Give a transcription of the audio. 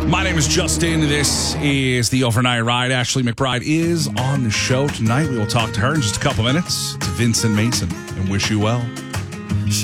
My name is Justin. This is the Overnight Ride. Ashley McBride is on the show tonight. We will talk to her in just a couple minutes. To Vincent Mason and wish you well.